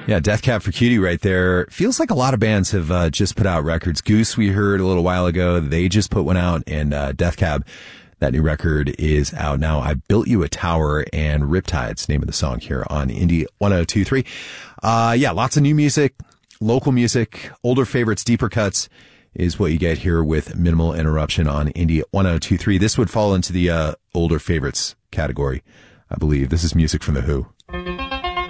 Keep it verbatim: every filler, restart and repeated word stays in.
Yeah, Death Cab for Cutie right there. Feels like a lot of bands have uh, just put out records. Goose, we heard a little while ago. They just put one out, and uh, Death Cab, that new record is out now. I Built You a Tower, and Riptide's name of the song here on Indie one oh two point three. Uh, yeah, lots of new music, local music, older favorites, deeper cuts is what you get here with Minimal Interruption on Indie one oh two point three. This would fall into the uh, older favorites category, I believe. This is music from The Who.